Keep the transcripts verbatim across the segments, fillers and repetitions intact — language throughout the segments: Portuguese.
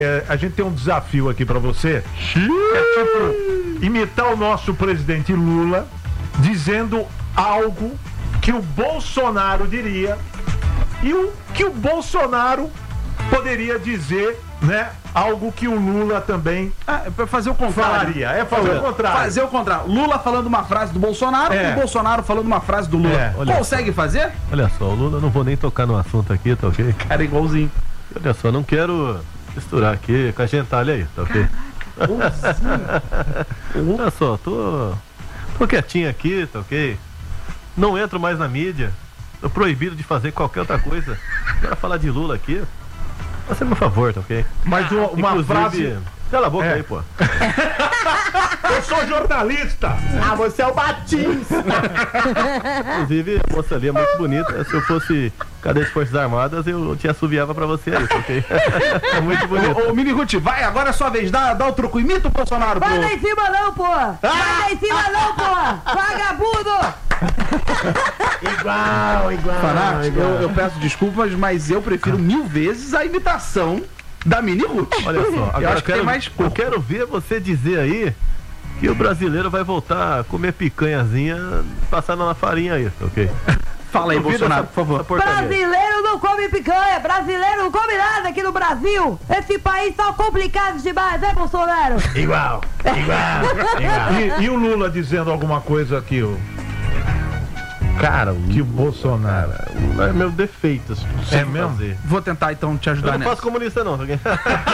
É, a gente tem um desafio aqui pra você. É tipo imitar o nosso presidente Lula dizendo algo que o Bolsonaro diria e o que o Bolsonaro poderia dizer, né? Algo que o Lula também ah, é pra fazer o contrário. Falaria. É fazer Olha, o contrário. Fazer o contrário. Lula falando uma frase do Bolsonaro é. e o Bolsonaro falando uma frase do Lula. É, Consegue só. fazer? Olha só, o Lula, não vou nem tocar no assunto aqui, tá ok? Cara, igualzinho. Olha só, não quero misturar aqui com a gentalha aí, tá ok? Olha só, tô, tô quietinho aqui, tá ok? Não entro mais na mídia. Tô proibido de fazer qualquer outra coisa. Agora falar de Lula aqui, faça meu favor, tá ok? Mas uma, uma Inclusive, frase... Cala a boca é. aí, pô. Eu sou jornalista. Ah, você é o Batista. Inclusive, a moça ali é muito bonita. Se eu fosse cadete de Forças Armadas, eu te assoviava pra você aí, ok? É muito bonito. Ô, ô Mini Ruth, vai, agora é sua vez. Dá, dá o truco. Imita o Bolsonaro, pô. Vai lá em cima não, pô. Vai lá em cima não, pô. Vagabundo. Igual, igual. Fanático, igual. eu, eu peço desculpas, mas eu prefiro mil vezes a imitação da Mini Ruth. Olha só, agora eu acho que quero, tem mais eu corpo. quero ver você dizer aí que o brasileiro vai voltar a comer picanhazinha passada na farinha aí, ok? Fala aí, Duvido Bolsonaro, essa, por favor. Brasileiro não come picanha, brasileiro não come nada aqui no Brasil. Esse país tá complicado demais, né, Bolsonaro? Igual, igual, igual. E, e o Lula dizendo alguma coisa aqui, o Cara, o que o Bolsonaro... Lula é meu defeito. É mesmo? Fazer. Vou tentar então te ajudar Eu não nessa. faço comunista não, ok?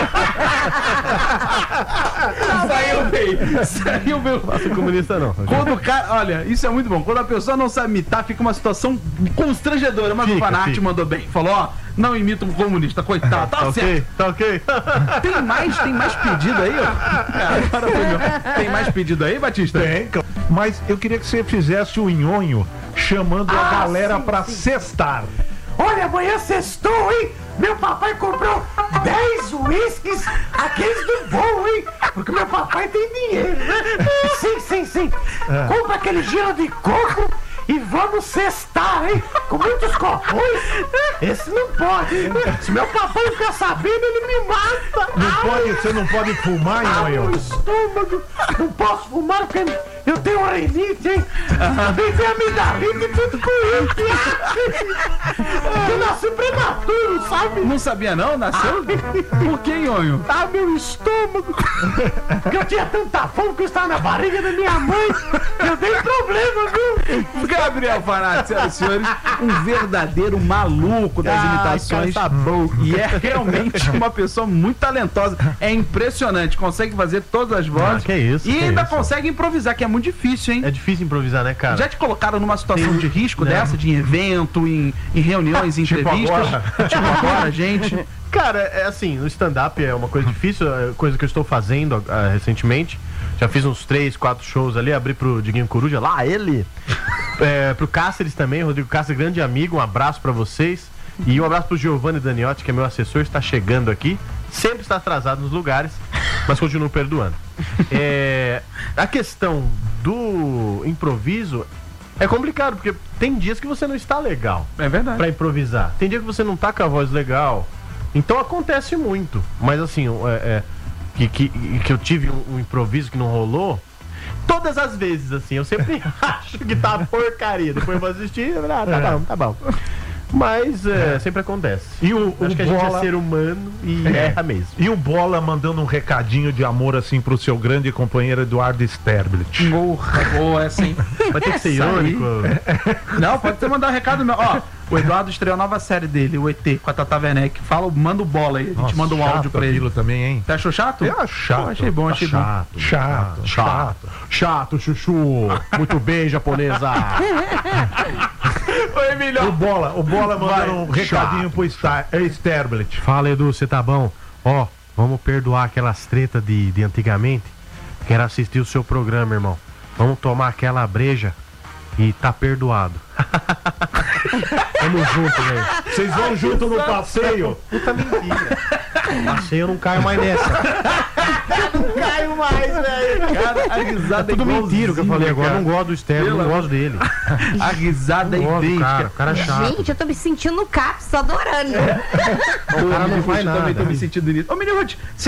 Saiu bem, saiu bem. Faço comunista não. Okay? Quando o cara, olha, isso é muito bom. Quando a pessoa não sabe imitar, fica uma situação constrangedora. Mas Fica, o Fanart fica. mandou bem. Falou, ó, não imita um comunista, coitado. Tá Tá certo. ok, tá ok. Tem mais, tem mais pedido aí, ó. Agora foi meu. Tem mais pedido aí, Batista? Tem, mas eu queria que você fizesse o nhonho chamando a Ah, galera sim, pra sim. sextar. Olha, amanhã sextou, hein? Meu papai comprou dez uísques, aqueles do bom, hein? Porque meu papai tem dinheiro, né? Sim, sim, sim. Compra aquele gelo de coco e vamos cestar, hein? Com muitos copões. Esse não pode, hein? Se meu papai ficar sabendo, ele me mata. Não Ai, pode, você não pode fumar, ai, meu nhonho? estômago. Não posso fumar porque eu tenho rinite, hein? Também tenho amidalite e tudo com isso. Eu nasci prematuro, sabe? Não sabia não? Nasceu? Por que, Nhonho? Ah, meu estômago! Porque eu tinha tanta fome que eu estava na barriga da minha mãe. Eu dei problema, viu? Gabriel Fanart, senhoras e senhores, um verdadeiro maluco das Ai, imitações. cara, tá bom. E é realmente uma pessoa muito talentosa. É impressionante, consegue fazer todas as vozes. Ah, que isso, e que ainda isso. consegue improvisar, que é muito difícil, hein? É difícil improvisar, né, cara? Já te colocaram numa situação Tem- de risco Não. dessa, de evento, em, em reuniões, em Tipo entrevistas? agora. Tipo agora, gente. Cara, é assim, no stand-up é uma coisa difícil, é coisa que eu estou fazendo ah, recentemente. Já fiz uns três, quatro shows ali, abri pro Diguinho Coruja, lá ele. É, pro Cáceres também, Rodrigo Cáceres, grande amigo, um abraço pra vocês. E um abraço pro Giovanni Daniotti, que é meu assessor, está chegando aqui. Sempre está atrasado nos lugares, mas continuo perdoando. É, a questão do improviso é complicado, porque tem dias que você não está legal É verdade. pra improvisar. Tem dia que você não tá com a voz legal. Então acontece muito. Mas assim, é, é, que, que, que eu tive um, um improviso que não rolou. Todas as vezes, assim, eu sempre acho que tá porcaria. Depois eu vou assistir, ah, tá bom, tá bom. Mas é, sempre acontece. E o, Acho o que a gente Bola... é ser humano e É. erra mesmo. E o Bola mandando um recadinho de amor assim pro seu grande companheiro Eduardo Sterblit. Porra, boa essa, hein? Vai ter que ser Essa aí. irônico. Não, pode ter mandado um recado meu. Ó, o Eduardo estreou a nova série dele, o E T, com a Tata Werneck. Fala, manda o bola aí, a gente Nossa, manda um áudio chato pra ele. aquilo também, hein? Você achou chato? Eu acho chato. Pô, achei bom, achei bom. chato, chato, chato. Chato, chuchu. Muito bem, japonesa. Oi, Emílio. O Bola, o Bola mandando Vai. um recadinho pro Star, é Sterblit. Fala, Edu, você tá bom? Ó, vamos perdoar aquelas tretas de, de antigamente. Quero assistir o seu programa, irmão. Vamos tomar aquela breja e tá perdoado. Tamo junto, velho. Vocês vão junto no passeio? Puta mentira. Passeio, eu não caio mais nessa. Caio mais, velho. Cara, a risada É tudo mentira o que eu falei agora. Eu não gosto do Estevam, não Pelo gosto dele. A risada é Não gosto do idêntica. cara, o cara é chato. Gente, eu tô me sentindo no CAPS, tô adorando. O cara não Eu faz também tô nada. me sentindo nisso. Ô, Mini Ruth,